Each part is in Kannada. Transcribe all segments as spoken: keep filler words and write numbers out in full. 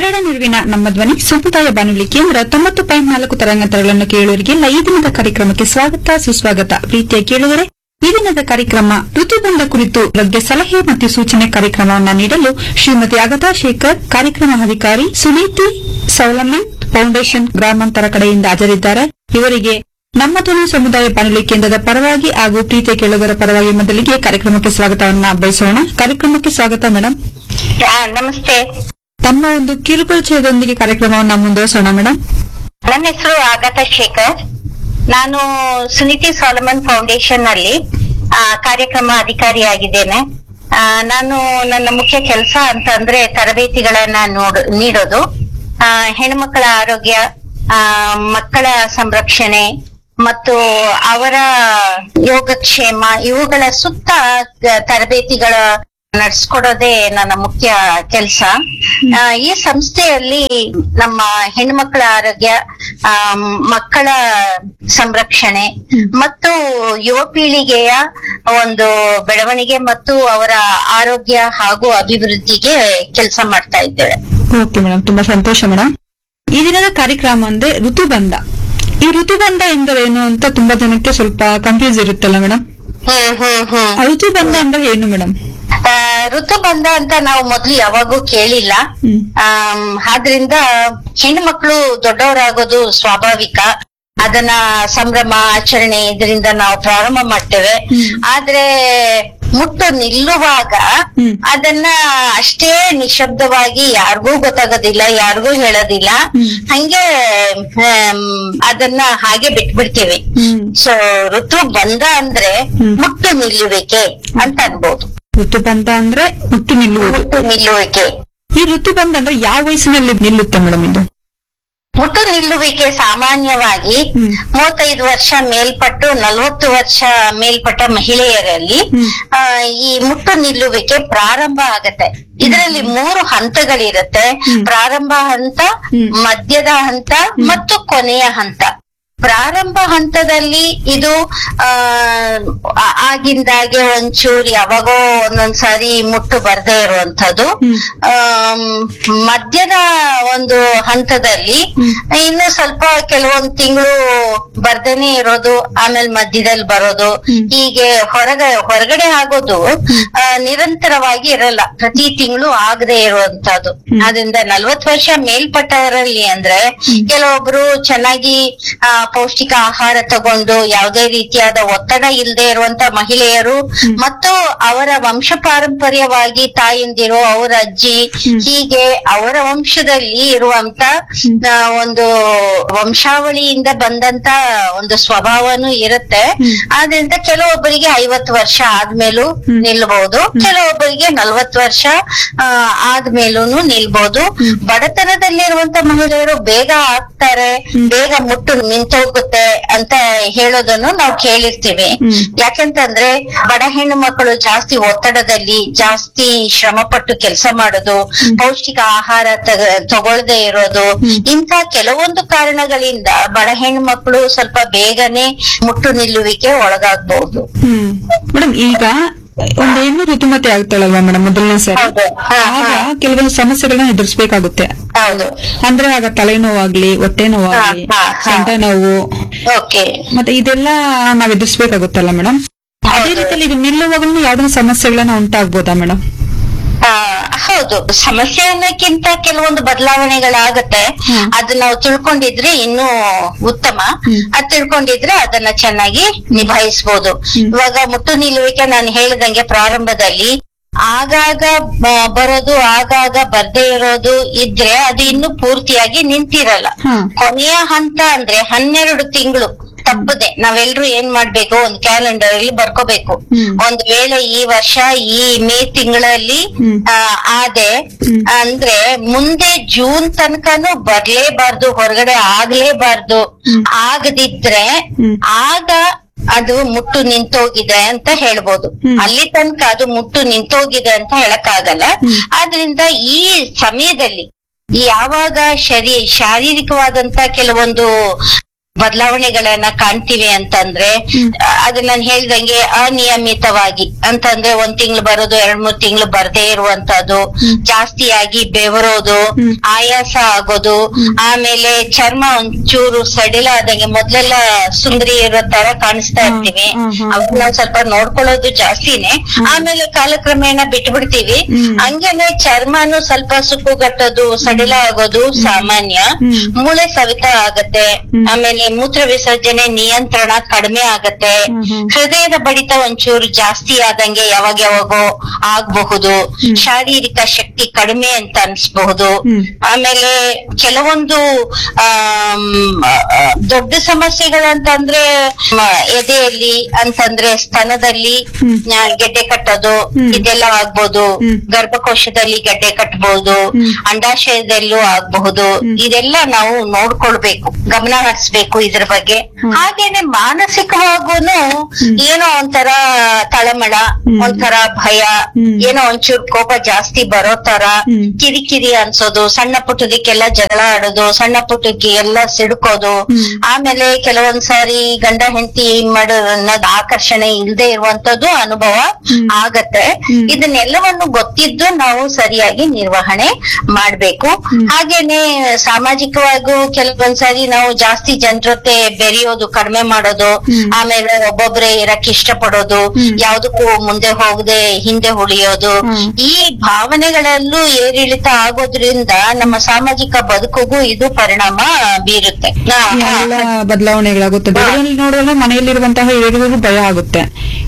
ಕನ್ನಡ ನಿಲುವಿನ ನಮ್ಮ ಧ್ವನಿ ಸಮುದಾಯ ಬಾನುಲಿ ಕೇಂದ್ರ ತೊಂಬತ್ತು ಪಾಯಿಂಟ್ ನಾಲ್ಕು ತರಂಗಾಂತರಗಳನ್ನು ಕೇಳುವರಿಗೆ ಈ ದಿನದ ಕಾರ್ಯಕ್ರಮಕ್ಕೆ ಸ್ವಾಗತ ಸುಸ್ವಾಗತ. ಪ್ರೀತಿಯ ಕೇಳುವರೆ, ಈ ದಿನದ ಕಾರ್ಯಕ್ರಮ ಋತುಬಂಧ ಕುರಿತು ಬಗ್ಗೆ ಸಲಹೆ ಮತ್ತು ಸೂಚನೆ ಕಾರ್ಯಕ್ರಮವನ್ನು ನೀಡಲು ಶ್ರೀಮತಿ ಅಗತಾ ಶೇಖರ್, ಕಾರ್ಯಕ್ರಮ ಅಧಿಕಾರಿ, ಸುನೀತಿ ಸೌಲಮನ್ ಫೌಂಡೇಶನ್ ಗ್ರಾಮಾಂತರ ಕಡೆಯಿಂದ ಹಾಜರಿದ್ದಾರೆ. ಇವರಿಗೆ ನಮ್ಮ ಧ್ವನಿ ಸಮುದಾಯ ಬಾನುಲಿ ಕೇಂದ್ರದ ಪರವಾಗಿ ಹಾಗೂ ಪ್ರೀತಿಯ ಕೇಳುಗರ ಪರವಾಗಿ ಮೊದಲಿಗೆ ಕಾರ್ಯಕ್ರಮಕ್ಕೆ ಸ್ವಾಗತವನ್ನ ಬಯಸೋಣ. ಕಾರ್ಯಕ್ರಮಕ್ಕೆ ಸ್ವಾಗತ ಮೇಡಮ್. ನಮಸ್ತೆ. ತಮ್ಮ ಒಂದು ಕಿರುಪರಿಚಯದೊಂದಿಗೆ ಕಾರ್ಯಕ್ರಮವನ್ನು ಮುಂದುವರಿಸೋಣ ಮೇಡಮ್. ನನ್ನ ಹೆಸರು ಆಗತಾ ಶೇಖರ್. ನಾನು ಸುನೀತಿ ಸಾಲಮನ್ ಫೌಂಡೇಶನ್ ನಲ್ಲಿ ಆ, ಕಾರ್ಯಕ್ರಮ ಅಧಿಕಾರಿಯಾಗಿದ್ದೇನೆ. ಆ, ನಾನು ನನ್ನ ಮುಖ್ಯ ಕೆಲಸ ಅಂತಂದ್ರೆ ತರಬೇತಿಗಳನ್ನ ನೋಡ್ ನೀಡೋದು, ಆ, ಹೆಣ್ಮಕ್ಕಳ ಆರೋಗ್ಯ, ಆ, ಮಕ್ಕಳ ಸಂರಕ್ಷಣೆ ಮತ್ತು ಅವರ ಯೋಗಕ್ಷೇಮ ಇವುಗಳ ಸುತ್ತ ತರಬೇತಿಗಳ ನಡೆಸ್ಕೊಡೋದೇ ನನ್ನ ಮುಖ್ಯ ಕೆಲಸ. ಈ ಸಂಸ್ಥೆಯಲ್ಲಿ ನಮ್ಮ ಹೆಣ್ಮಕ್ಕಳ ಆರೋಗ್ಯ, ಆ ಮಕ್ಕಳ ಸಂರಕ್ಷಣೆ ಮತ್ತು ಯುವ ಪೀಳಿಗೆಯ ಒಂದು ಬೆಳವಣಿಗೆ ಮತ್ತು ಅವರ ಆರೋಗ್ಯ ಹಾಗೂ ಅಭಿವೃದ್ಧಿಗೆ ಕೆಲಸ ಮಾಡ್ತಾ ಇದ್ದೇವೆ. ಓಕೆ ಮೇಡಮ್, ತುಂಬಾ ಸಂತೋಷ ಮೇಡಮ್. ಈ ದಿನದ ಕಾರ್ಯಕ್ರಮ ಅಂದ್ರೆ ಋತುಬಂಧ. ಈ ಋತುಬಂಧ ಎಂದರೇನು ಅಂತ ತುಂಬಾ ಜನಕ್ಕೆ ಸ್ವಲ್ಪ ಕನ್ಫ್ಯೂಸ್ ಇರುತ್ತಲ್ಲ ಮೇಡಮ್. ಹ್ಮ್ ಹ್ಮ್ ಹ್ಮ್ ಋತುಬಂಧ ಅಂದ್ರೆ ಏನು ಮೇಡಮ್? ಆ, ಋತುಬಂಧ ಅಂತ ನಾವು ಮೊದ್ಲು ಯಾವಾಗೂ ಕೇಳಿಲ್ಲ. ಆದ್ರಿಂದ ಹೆಣ್ಣು ಮಕ್ಕಳು ದೊಡ್ಡವರಾಗೋದು ಸ್ವಾಭಾವಿಕ. ಅದನ್ನ ಸಂಭ್ರಮ ಆಚರಣೆ ಇದರಿಂದ ನಾವು ಪ್ರಾರಂಭ ಮಾಡ್ತೇವೆ. ಆದ್ರೆ ಮುಟ್ಟು ನಿಲ್ಲುವಾಗ ಅದನ್ನ ಅಷ್ಟೇ ನಿಶಬ್ದವಾಗಿ ಯಾರಿಗೂ ಗೊತ್ತಾಗೋದಿಲ್ಲ, ಯಾರಿಗೂ ಹೇಳೋದಿಲ್ಲ, ಹಂಗೆ ಅದನ್ನ ಹಾಗೆ ಬಿಟ್ಬಿಡ್ತೀವಿ. ಸೊ ಋತು ಬಂಧ ಅಂದ್ರೆ ಮುಟ್ಟು ನಿಲ್ಲುವಿಕೆ ಅಂತ ಅನ್ಬೋದು. ಋತುಬಂಧ ಅಂದ್ರೆ ಮುಟ್ಟು ನಿಲ್ಲುವುದು. ಮುಟ್ಟು ನಿಲ್ಲುವಿಕೆ. ಈ ಋತುಬಂಧ ಅಂದ್ರೆ ಯಾವ ವಯಸ್ಸಿನಲ್ಲಿ ನಿಲ್ಲುತ್ತೆ ಮೇಡಮ್ ಇದು? ಮುಟ್ಟು ನಿಲ್ಲುವಿಕೆ ಸಾಮಾನ್ಯವಾಗಿ ಮೂವತ್ತೈದು ವರ್ಷ ಮೇಲ್ಪಟ್ಟು ನಲವತ್ತು ವರ್ಷ ಮೇಲ್ಪಟ್ಟ ಮಹಿಳೆಯರಲ್ಲಿ ಆ, ಈ ಮುಟ್ಟು ನಿಲ್ಲುವಿಕೆ ಪ್ರಾರಂಭ ಆಗತ್ತೆ. ಇದರಲ್ಲಿ ಮೂರು ಹಂತಗಳಿರುತ್ತೆ: ಪ್ರಾರಂಭ ಹಂತ, ಮಧ್ಯದ ಹಂತ ಮತ್ತು ಕೊನೆಯ ಹಂತ. ಪ್ರಾರಂಭ ಹಂತದಲ್ಲಿ ಇದು ಆ ಆಗಿಂದಾಗೆ ಒಂಚೂರು ಯಾವಾಗೋ ಒಂದೊಂದ್ಸಾರಿ ಮುಟ್ಟು ಬರ್ದೇ ಇರುವಂತದ್ದು. ಆ ಮಧ್ಯದ ಒಂದು ಹಂತದಲ್ಲಿ ಇನ್ನು ಸ್ವಲ್ಪ ಕೆಲವೊಂದ್ ತಿಂಗಳು ಬರ್ದೇನೆ ಇರೋದು, ಆಮೇಲೆ ಮಧ್ಯದಲ್ಲಿ ಬರೋದು, ಹೀಗೆ ಹೊರಗ ಹೊರಗಡೆ ಆಗೋದು ಆ, ನಿರಂತರವಾಗಿ ಇರಲ್ಲ, ಪ್ರತಿ ತಿಂಗಳು ಆಗದೆ ಇರುವಂತದ್ದು. ಅದರಿಂದ ನಲ್ವತ್ತು ವರ್ಷ ಮೇಲ್ಪಟ್ಟವರಲ್ಲಿ ಅಂದ್ರೆ ಕೆಲವೊಬ್ರು ಚೆನ್ನಾಗಿ ಆ ಪೌಷ್ಟಿಕ ಆಹಾರ ತಗೊಂಡು ಯಾವುದೇ ರೀತಿಯಾದ ಒತ್ತಡ ಇಲ್ಲದೆ ಇರುವಂತ ಮಹಿಳೆಯರು ಮತ್ತು ಅವರ ವಂಶ ಪಾರಂಪರ್ಯವಾಗಿ ತಾಯಂದಿರು, ಅವರ ಅಜ್ಜಿ, ಹೀಗೆ ಅವರ ವಂಶದಲ್ಲಿ ಇರುವಂತ ಒಂದು ವಂಶಾವಳಿಯಿಂದ ಬಂದಂತ ಒಂದು ಸ್ವಭಾವನೂ ಇರುತ್ತೆ. ಆದ್ರಿಂದ ಕೆಲವೊಬ್ಬರಿಗೆ ಐವತ್ತು ವರ್ಷ ಆದ್ಮೇಲೂ ನಿಲ್ಬಹುದು, ಕೆಲವೊಬ್ಬರಿಗೆ ನಲ್ವತ್ತು ವರ್ಷ ಆ ಆದ್ಮೇಲೂನು ನಿಲ್ಬಹುದು. ಬಡತನದಲ್ಲಿರುವಂತ ಮಹಿಳೆಯರು ಬೇಗ ಆಗ್ತಾರೆ, ಬೇಗ ಮುಟ್ಟು ನಿಂತೋಗುತ್ತೆ ಅಂತ ಹೇಳೋದನ್ನು ನಾವು ಕೇಳಿರ್ತೀವಿ. ಯಾಕಂತಂದ್ರೆ ಬಡ ಹೆಣ್ಣು ಮಕ್ಕಳು ಜಾಸ್ತಿ ಒತ್ತಡದಲ್ಲಿ ಜಾಸ್ತಿ ಶ್ರಮ ಪಟ್ಟು ಕೆಲಸ ಮಾಡೋದು, ಪೌಷ್ಟಿಕ ಆಹಾರ ತಗೊಳ್ದೇ ಇರೋದು, ಇಂಥ ಕೆಲವೊಂದು ಕಾರಣಗಳಿಂದ ಬಡ ಹೆಣ್ಣು ಮಕ್ಕಳು ಸ್ವಲ್ಪ ಬೇಗನೆ ಮುಟ್ಟು ನಿಲ್ಲುವಿಕೆ ಒಳಗಾಗಬಹುದು. ಹ್ಮ್ ಮೇಡಮ್, ಈಗ ಒಂದು ಹೆಣ್ಣು ಋತುಮತಿ ಆಗ್ತಾಳಲ್ವಾ ಮೇಡಮ್ ಮೊದಲನೇ ಸರಿ, ಆಗ ಕೆಲವೊಂದು ಸಮಸ್ಯೆಗಳನ್ನ ಎದುರಿಸಬೇಕಾಗುತ್ತೆ. ಹೌದು. ಅಂದ್ರೆ ಆಗ ತಲೆನೋವಾಗ್ಲಿ, ಹೊಟ್ಟೆ ನೋವಾಗ್ಲಿ, ಸೊಂಟ ನೋವು, ಮತ್ತೆ ಇದೆಲ್ಲ ನಾವ್ ಎದುರಿಸಬೇಕಾಗುತ್ತಲ್ಲ ಮೇಡಮ್. ಅದೇ ರೀತಿಯಲ್ಲಿ ಇದು ನಿಲ್ಲುವಾಗಲೂ ಯಾವ್ದೋ ಸಮಸ್ಯೆಗಳನ್ನ ಉಂಟಾಗ್ಬೋದಾ ಮೇಡಮ್? ಆ ಹೌದು, ಸಮಸ್ಯೆ ಅನ್ನೋಕ್ಕಿಂತ ಕೆಲವೊಂದು ಬದಲಾವಣೆಗಳಾಗತ್ತೆ. ಅದು ನಾವು ತಿಳ್ಕೊಂಡಿದ್ರೆ ಇನ್ನೂ ಉತ್ತಮ. ಅದ್ ತಿಳ್ಕೊಂಡಿದ್ರೆ ಅದನ್ನ ಚೆನ್ನಾಗಿ ನಿಭಾಯಿಸಬಹುದು. ಇವಾಗ ಮುಟ್ಟು ನಿಲ್ಲುವಿಕೆ ನಾನು ಹೇಳಿದಂಗೆ ಪ್ರಾರಂಭದಲ್ಲಿ ಆಗಾಗ ಬರೋದು, ಆಗಾಗ ಬರ್ದೇ ಇರೋದು ಇದ್ರೆ ಅದು ಇನ್ನು ಪೂರ್ತಿಯಾಗಿ ನಿಂತಿರಲ್ಲ. ಕೊನೆಯ ಹಂತ ಅಂದ್ರೆ ಹನ್ನೆರಡು ತಿಂಗಳು ತಪ್ಪದೆ ನಾವೆಲ್ರೂ ಏನ್ ಮಾಡ್ಬೇಕು, ಒಂದ್ ಕ್ಯಾಲೆಂಡರ್ ಅಲ್ಲಿ ಬರ್ಕೋಬೇಕು. ಒಂದ್ ವೇಳೆ ಈ ವರ್ಷ ಈ ಮೇ ತಿಂಗಳಲ್ಲಿ ಆದೆ ಅಂದ್ರೆ ಮುಂದೆ ಜೂನ್ ತನಕನೂ ಬರ್ಲೇಬಾರ್ದು, ಹೊರಗಡೆ ಆಗ್ಲೇಬಾರ್ದು. ಆಗದಿದ್ರೆ ಆಗ ಅದು ಮುಟ್ಟು ನಿಂತೋಗಿದೆ ಅಂತ ಹೇಳ್ಬೋದು. ಅಲ್ಲಿ ತನಕ ಅದು ಮುಟ್ಟು ನಿಂತೋಗಿದೆ ಅಂತ ಹೇಳಕ್ಕಾಗಲ್ಲ. ಆದ್ರಿಂದ ಈ ಸಮಯದಲ್ಲಿ ಯಾವಾಗ ಶರೀ ಶಾರೀರಿಕವಾದಂತ ಕೆಲವೊಂದು ಬದಲಾವಣೆಗಳನ್ನ ಕಾಣ್ತೀವಿ ಅಂತಂದ್ರೆ ಅದು ನಾನು ಹೇಳ್ದಂಗೆ ಅನಿಯಮಿತವಾಗಿ ಅಂತಂದ್ರೆ ಒಂದ್ ತಿಂಗಳು ಬರೋದು ಎರಡ್ ಮೂರ್ ತಿಂಗಳು ಬರ್ದೇ ಇರುವಂತದ್ದು, ಜಾಸ್ತಿಯಾಗಿ ಬೆವರೋದು, ಆಯಾಸ ಆಗೋದು, ಆಮೇಲೆ ಚರ್ಮ ಒಂಚೂರು ಸಡಿಲ ಆದಂಗೆ ಮೊದ್ಲೆಲ್ಲ ಸುಂದರಿ ಇರೋ ತರ ಕಾಣಿಸ್ತಾ ಇರ್ತೀವಿ, ಅವನ್ನ ಸ್ವಲ್ಪ ನೋಡ್ಕೊಳ್ಳೋದು ಜಾಸ್ತಿನೇ. ಆಮೇಲೆ ಕಾಲಕ್ರಮೇಣ ಬಿಟ್ಬಿಡ್ತೀವಿ. ಹಂಗೇನೆ ಚರ್ಮನು ಸ್ವಲ್ಪ ಸುಕ್ಕುಗಟ್ಟೋದು, ಸಡಿಲ ಆಗೋದು ಸಾಮಾನ್ಯ. ಮೂಳೆ ಸವಿತ ಆಗತ್ತೆ. ಆಮೇಲೆ ಮೂತ್ರ ವಿಸರ್ಜನೆ ನಿಯಂತ್ರಣ ಕಡಿಮೆ ಆಗತ್ತೆ. ಹೃದಯದ ಬಡಿತ ಒಂಚೂರು ಜಾಸ್ತಿ ಆದಂಗೆ ಯಾವಾಗ ಯಾವಾಗೋ ಆಗ್ಬಹುದು. ಶಾರೀರಿಕ ಶಕ್ತಿ ಕಡಿಮೆ ಅಂತ ಅನ್ಸ್ಬಹುದು. ಆಮೇಲೆ ಕೆಲವೊಂದು ಆ ದೊಡ್ಡ ಸಮಸ್ಯೆಗಳಂತಂದ್ರೆ ಎದೆಯಲ್ಲಿ ಅಂತಂದ್ರೆ ಸ್ತನದಲ್ಲಿ ಗೆಡ್ಡೆ ಕಟ್ಟೋದು, ಇದೆಲ್ಲ ಆಗ್ಬಹುದು. ಗರ್ಭಕೋಶದಲ್ಲಿ ಗೆಡ್ಡೆ ಕಟ್ಟಬಹುದು, ಅಂಡಾಶಯದಲ್ಲೂ ಆಗ್ಬಹುದು. ಇದೆಲ್ಲ ನಾವು ನೋಡ್ಕೊಳ್ಬೇಕು, ಗಮನ ಹರಿಸ್ಬೇಕು ಇದ್ರ ಬಗ್ಗೆ. ಹಾಗೇನೆ ಮಾನಸಿಕವಾಗೂನು ಏನೋ ಒಂಥರ ತಳಮಳ, ಒಂಥರ ಭಯ, ಏನೋ ಒಂಚೂರು ಕೋಪ ಜಾಸ್ತಿ ಬರೋ ತರ, ಕಿರಿಕಿರಿ ಅನ್ಸೋದು, ಸಣ್ಣ ಪುಟ್ಟದಕ್ಕೆಲ್ಲ ಜಗಳ ಆಡೋದು, ಸಣ್ಣ ಪುಟ್ಟಕ್ಕೆ ಎಲ್ಲ ಸಿಡ್ಕೋದು. ಆಮೇಲೆ ಕೆಲವೊಂದ್ಸಾರಿ ಗಂಡ ಹೆಂಡತಿ ಮಾಡೋ ಅನ್ನೋದು ಆಕರ್ಷಣೆ ಇಲ್ಲದೆ ಇರುವಂತದ್ದು ಅನುಭವ ಆಗತ್ತೆ. ಇದನ್ನೆಲ್ಲವನ್ನು ಗೊತ್ತಿದ್ದು ನಾವು ಸರಿಯಾಗಿ ನಿರ್ವಹಣೆ ಮಾಡ್ಬೇಕು. ಹಾಗೇನೆ ಸಾಮಾಜಿಕವಾಗೂ ಕೆಲವೊಂದ್ಸಾರಿ ನಾವು ಜಾಸ್ತಿ ಜನ ಜೊತೆ ಬೆರೆಯೋದು ಕಡಿಮೆ ಮಾಡೋದು, ಆಮೇಲೆ ಒಬ್ಬೊಬ್ರೆ ಇರಕ್ ಇಷ್ಟ ಪಡೋದು, ಯಾವ್ದಕ್ಕೂ ಮುಂದೆ ಹೋಗದೆ ಹಿಂದೆ ಉಳಿಯೋದು, ಈ ಭಾವನೆಗಳಲ್ಲೂ ಏರಿಳಿತ ಆಗೋದ್ರಿಂದ ನಮ್ಮ ಸಾಮಾಜಿಕ ಬದುಕಿಗೂ ಇದು ಪರಿಣಾಮ ಬೀರುತ್ತೆ. ಎಲ್ಲ ಬದಲಾವಣೆಗಳಾಗುತ್ತದೆ. ಇದರಲ್ಲಿ ನೋಡಿದ್ರೆ ಮನೆಯಲ್ಲಿರುವಂತಹ ಹಿರಿಯರಿಗೂ ಭಯ ಆಗುತ್ತೆ.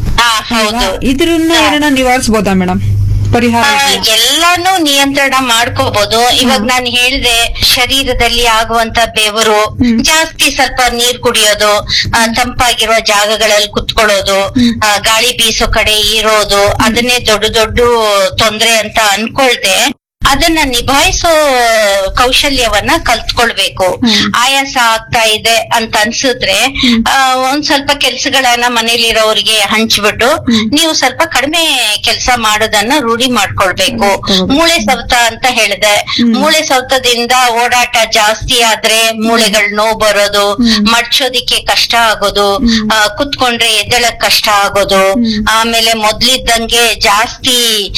ಹೌದು, ಇದನ್ನ ಏನನ್ನ ನಿವಾರಿಸಬಹುದಾ ಮೇಡಮ್? ಪರಿಹಾರ ಎಲ್ಲಾನು ನಿಯಂತ್ರಣ ಮಾಡ್ಕೋಬಹುದು. ಇವಾಗ ನಾನು ಹೇಳ್ದೆ, ಶರೀರದಲ್ಲಿ ಆಗುವಂತ ಬೆವರು, ಜಾಸ್ತಿ ಸ್ವಲ್ಪ ನೀರ್ ಕುಡಿಯೋದು, ತಂಪಾಗಿರುವ ಜಾಗಗಳಲ್ಲಿ ಕುತ್ಕೊಳ್ಳೋದು, ಗಾಳಿ ಬೀಸೋ ಕಡೆ ಇರೋದು, ಅದನ್ನೇ ದೊಡ್ಡ ದೊಡ್ಡ ತೊಂದ್ರೆ ಅಂತ ಅನ್ಕೊಳ್ದೆ ಅದನ್ನ ನಿಭಾಯಿಸೋ ಕೌಶಲ್ಯವನ್ನ ಕಲ್ತ್ಕೊಳ್ಬೇಕು. ಆಯಾಸ ಆಗ್ತಾ ಇದೆ ಅಂತ ಅನ್ಸಿದ್ರೆ ಒಂದ್ ಸ್ವಲ್ಪ ಕೆಲ್ಸಗಳನ್ನ ಮನೇಲಿರೋರಿಗೆ ಹಂಚ್ಬಿಟ್ಟು ನೀವು ಸ್ವಲ್ಪ ಕಡಿಮೆ ಕೆಲಸ ಮಾಡೋದನ್ನ ರೂಢಿ ಮಾಡ್ಕೊಳ್ಬೇಕು. ಮೂಳೆ ಸವತ ಅಂತ ಹೇಳಿದೆ, ಮೂಳೆ ಸವತದಿಂದ ಓಡಾಟ ಜಾಸ್ತಿ ಆದ್ರೆ ಮೂಳೆಗಳು ನೋವು ಬರೋದು, ಮಡ್ಚೋದಿಕ್ಕೆ ಕಷ್ಟ ಆಗೋದು, ಕುತ್ಕೊಂಡ್ರೆ ಎದ್ದೇಳಕ್ ಕಷ್ಟ ಆಗೋದು, ಆಮೇಲೆ ಮೊದ್ಲಿದ್ದಂಗೆ ಜಾಸ್ತಿ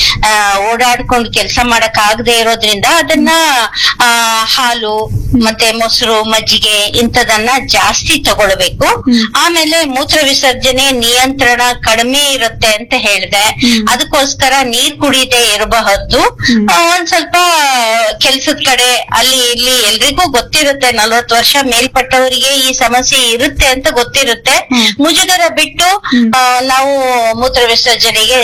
ಓಡಾಡ್ಕೊಂಡು ಕೆಲಸ ಮಾಡಕ್ ಆಗದೆ ಇರೋದ್ರಿಂದ ಅದನ್ನ ಆ ಹಾಲು ಮತ್ತೆ ಮೊಸರು, ಮಜ್ಜಿಗೆ ಇಂಥದನ್ನ ಜಾಸ್ತಿ ತಗೊಳ್ಬೇಕು. ಆಮೇಲೆ ಮೂತ್ರ ವಿಸರ್ಜನೆ ನಿಯಂತ್ರಣ ಕಡಿಮೆ ಇರುತ್ತೆ ಅಂತ ಹೇಳಿದೆ, ಅದಕ್ಕೋಸ್ಕರ ನೀರ್ ಕುಡಿದೇ ಇರಬಹುದು. ಒಂದ್ ಸ್ವಲ್ಪ ಕೆಲ್ಸದ ಕಡೆ ಅಲ್ಲಿ ಇಲ್ಲಿ ಎಲ್ರಿಗೂ ಗೊತ್ತಿರುತ್ತೆ, ನಲ್ವತ್ತು ವರ್ಷ ಮೇಲ್ಪಟ್ಟವರಿಗೆ ಈ ಸಮಸ್ಯೆ ಇರುತ್ತೆ ಅಂತ ಗೊತ್ತಿರುತ್ತೆ. ಮುಜುಗರ ಬಿಟ್ಟು ನಾವು ಮೂತ್ರ ವಿಸರ್ಜನೆಗೆ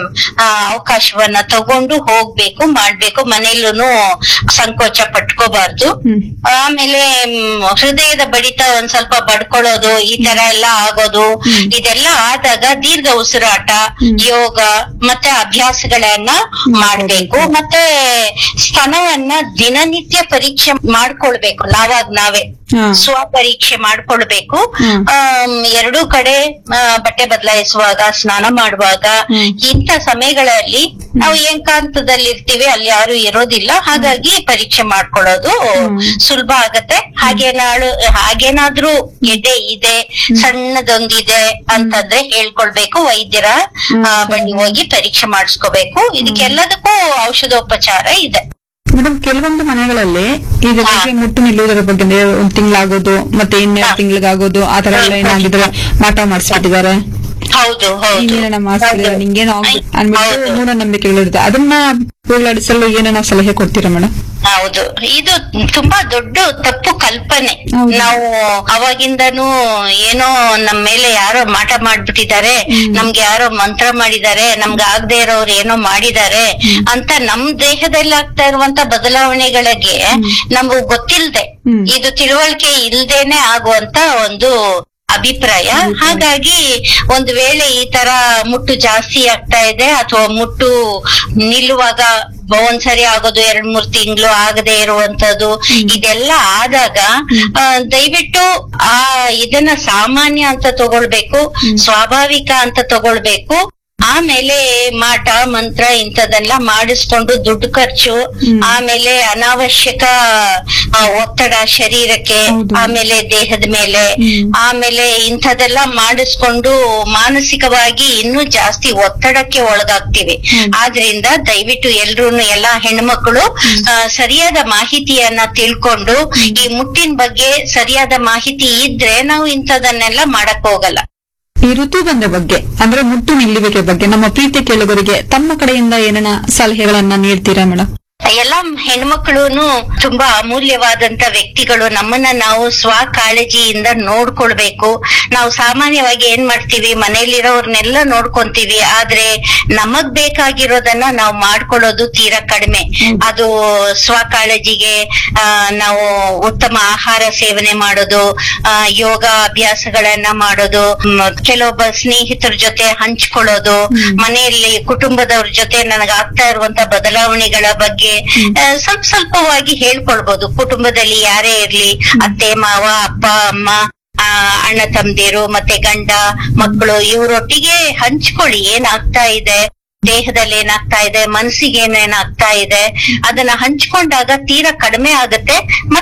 ಅವಕಾಶವನ್ನ ತಗೊಂಡು ಹೋಗ್ಬೇಕು, ಮಾಡ್ಬೇಕು. ಮನೆಯಲ್ಲೂ ಸಂಕೋಚ ಪಟ್ಕೋಬಾರ್ದು. ಆಮೇಲೆ ಹೃದಯದ ಬಡಿತ ಒಂದ್ ಸ್ವಲ್ಪ ಬಡ್ಕೊಳ್ಳೋದು, ಈ ತರ ಎಲ್ಲ ಆಗೋದು, ಇದೆಲ್ಲ ಆದಾಗ ದೀರ್ಘ ಉಸಿರಾಟ, ಯೋಗ ಮತ್ತೆ ಅಭ್ಯಾಸಗಳನ್ನ ಮಾಡ್ಬೇಕು. ಮತ್ತೆ ಸ್ತನವನ್ನ ದಿನನಿತ್ಯ ಪರೀಕ್ಷೆ ಮಾಡ್ಕೊಳ್ಬೇಕು, ನಾವಾಗ ನಾವೇ ಸ್ವ ಪರೀಕ್ಷೆ ಮಾಡ್ಕೊಳ್ಬೇಕು. ಎರಡೂ ಕಡೆ ಬಟ್ಟೆ ಬದಲಾಯಿಸುವಾಗ, ಸ್ನಾನ ಮಾಡುವಾಗ, ಇಂಥ ಸಮಯಗಳಲ್ಲಿ ನಾವು ಏಕಾಂತದಲ್ಲಿ ಇರ್ತೀವಿ, ಅಲ್ಲಿ ಯಾರು ಇರೋದಿಲ್ಲ, ಹಾಗಾಗಿ ಪರೀಕ್ಷೆ ಮಾಡ್ಕೊಳ್ಳೋದು ಸುಲಭ ಆಗತ್ತೆ. ಹಾಗೇನಾಳು ಹಾಗೇನಾದ್ರೂ ಎದೆ ಇದೆ, ಸಣ್ಣದೊಂದಿದೆ ಅಂತಂದ್ರೆ ಹೇಳ್ಕೊಳ್ಬೇಕು, ವೈದ್ಯರ ಬಳಿ ಹೋಗಿ ಪರೀಕ್ಷೆ ಮಾಡಿಸ್ಕೋಬೇಕು. ಇದಕ್ಕೆಲ್ಲದಕ್ಕೂ ಔಷಧೋಪಚಾರ ಇದೆ. ಮೇಡಮ್, ಕೆಲವೊಂದು ಮನೆಗಳಲ್ಲಿ ಈಗ ಮುಟ್ಟು ನಿಲ್ಲುವುದರ ಬಗ್ಗೆ ಒಂದ್ ತಿಂಗಳಾಗೋದು ಮತ್ತೆ ಇನ್ನೆರಡು ತಿಂಗಳಿಗಾಗೋದು ಆ ತರ ಎಲ್ಲ ಏನಾಗಿದ್ರೆ ಮಾಟ ಮಾಡಿಸ್ಬಿಟ್ಟಿದ್ದಾರೆ. ಹೌದು ಹೌದು ನಿಂಗೇನೋ ಅನ್ಬಿಟ್ಟು ಮೂಢನಂಬಿಕೆಗಳಿರುತ್ತೆ. ಅದನ್ನ ಹೋಗಲಾಡಿಸಲು ಏನೋ ಸಲಹೆ ಕೊಡ್ತೀರಾ ಮೇಡಮ್? ಹೌದು, ಇದು ತುಂಬಾ ದೊಡ್ಡ ತಪ್ಪು ಕಲ್ಪನೆ. ನಾವು ಅವಾಗಿಂದನೂ ಏನೋ ನಮ್ ಮೇಲೆ ಯಾರೋ ಮಾಟ ಮಾಡ್ಬಿಟ್ಟಿದ್ದಾರೆ, ನಮ್ಗೆ ಯಾರೋ ಮಂತ್ರ ಮಾಡಿದ್ದಾರೆ, ನಮ್ಗೆ ಆಗದೆ ಇರೋರು ಏನೋ ಮಾಡಿದ್ದಾರೆ ಅಂತ ನಮ್ ದೇಹದಲ್ಲಿ ಆಗ್ತಾ ಇರುವಂತ ಬದಲಾವಣೆಗಳಿಗೆ ನಮ್ಗೆ ಗೊತ್ತಿಲ್ದೆ, ಇದು ತಿಳುವಳಿಕೆ ಇಲ್ದೇನೆ ಆಗುವಂತ ಒಂದು ಅಭಿಪ್ರಾಯ. ಹಾಗಾಗಿ ಒಂದು ವೇಳೆ ಈ ತರ ಮುಟ್ಟು ಜಾಸ್ತಿ ಆಗ್ತಾ ಇದೆ ಅಥವಾ ಮುಟ್ಟು ನಿಲ್ಲುವಾಗ ಒಂದ್ಸರಿ ಆಗೋದು, ಎರಡ್ ಮೂರ್ ತಿಂಗಳು ಆಗದೆ ಇರುವಂತದ್ದು, ಇದೆಲ್ಲ ಆದಾಗ ದಯವಿಟ್ಟು ಆ ಇದನ್ನ ಸಾಮಾನ್ಯ ಅಂತ ತಗೊಳ್ಬೇಕು, ಸ್ವಾಭಾವಿಕ ಅಂತ ತಗೊಳ್ಬೇಕು. ಆಮೇಲೆ ಮಾಟ ಮಂತ್ರ ಇಂಥದೆಲ್ಲ ಮಾಡಿಸ್ಕೊಂಡು ದುಡ್ಡು ಖರ್ಚು, ಆಮೇಲೆ ಅನಾವಶ್ಯಕ ಆ, ಒತ್ತಡ ಶರೀರಕ್ಕೆ, ಹೌದು. ಆಮೇಲೆ ದೇಹದ ಮೇಲೆ, ಆಮೇಲೆ ಇಂಥದೆಲ್ಲ ಮಾಡಿಸ್ಕೊಂಡು ಮಾನಸಿಕವಾಗಿ ಇನ್ನೂ ಜಾಸ್ತಿ ಒತ್ತಡಕ್ಕೆ ಒಳಗಾಗ್ತಿವಿ. ಆದ್ರಿಂದ ದಯವಿಟ್ಟು ಎಲ್ರು ಎಲ್ಲಾ ಹೆಣ್ಮಕ್ಳು ಆ, ಸರಿಯಾದ ಮಾಹಿತಿಯನ್ನ ತಿಳ್ಕೊಂಡು ಈ ಮುಟ್ಟಿನ ಬಗ್ಗೆ ಸರಿಯಾದ ಮಾಹಿತಿ ಇದ್ರೆ ನಾವು ಇಂಥದನ್ನೆಲ್ಲ ಮಾಡಕ್ ಹೋಗಲ್ಲ. ಈ ಋತುಬಂಧ ಬಗ್ಗೆ ಅಂದ್ರೆ ಮುಟ್ಟು ನಿಲ್ಲುವಿಕೆ ಬಗ್ಗೆ ನಮ್ಮ ಪ್ರೀತಿ ಕೇಳುಗರಿಗೆ ತಮ್ಮ ಕಡೆಯಿಂದ ಏನೇನ ಸಲಹೆಗಳನ್ನ ನೀಡ್ತೀರಾ ಮೇಡಮ್? ಎಲ್ಲ ಹೆಣ್ಮಕ್ಳುನು ತುಂಬಾ ಅಮೂಲ್ಯವಾದಂತ ವ್ಯಕ್ತಿಗಳು. ನಮ್ಮನ್ನ ನಾವು ಸ್ವ ಕಾಳಜಿಯಿಂದ ನೋಡ್ಕೊಳ್ಬೇಕು. ನಾವು ಸಾಮಾನ್ಯವಾಗಿ ಏನ್ ಮಾಡ್ತೀವಿ, ಮನೇಲಿರೋರ್ನೆಲ್ಲ ನೋಡ್ಕೊಂತೀವಿ, ಆದ್ರೆ ನಮಗ್ ಬೇಕಾಗಿರೋದನ್ನ ನಾವು ಮಾಡ್ಕೊಳ್ಳೋದು ತೀರಾ ಕಡಿಮೆ. ಅದು ಸ್ವ ಕಾಳಜಿಗೆ ಆ ನಾವು ಉತ್ತಮ ಆಹಾರ ಸೇವನೆ ಮಾಡೋದು, ಆ ಯೋಗ ಅಭ್ಯಾಸಗಳನ್ನ ಮಾಡೋದು, ಮ್, ಕೆಲವೊಬ್ಬ ಸ್ನೇಹಿತರ ಜೊತೆ ಹಂಚ್ಕೊಳ್ಳೋದು, ಮನೆಯಲ್ಲಿ ಕುಟುಂಬದವ್ರ ಜೊತೆ ನನಗ್ ಆಗ್ತಾ ಇರುವಂತ ಬದಲಾವಣೆಗಳ ಬಗ್ಗೆ ಆ, ಸ್ವಲ್ಪ ಸ್ವಲ್ಪವಾಗಿ ಹೇಳ್ಕೊಳ್ಬಹುದು. ಕುಟುಂಬದಲ್ಲಿ ಯಾರೇ ಇರ್ಲಿ, ಅತ್ತೆ ಮಾವ ಅಪ್ಪ ಅಮ್ಮ ಆ ಅಣ್ಣ ತಮ್ಮದಿರು ಮತ್ತೆ ಗಂಡ ಮಕ್ಕಳು ಇವರೊಟ್ಟಿಗೆ ಹಂಚ್ಕೊಳ್ಳಿ. ಏನಾಗ್ತಾ ಇದೆ ದೇಹದಲ್ಲಿ, ಏನಾಗ್ತಾ ಇದೆ ಮನಸ್ಸಿಗೆ, ಏನೇನಾಗ್ತಾ ಇದೆ ಅದನ್ನ ಹಂಚ್ಕೊಂಡಾಗ ತೀರಾ ಕಡಿಮೆ ಆಗುತ್ತೆ.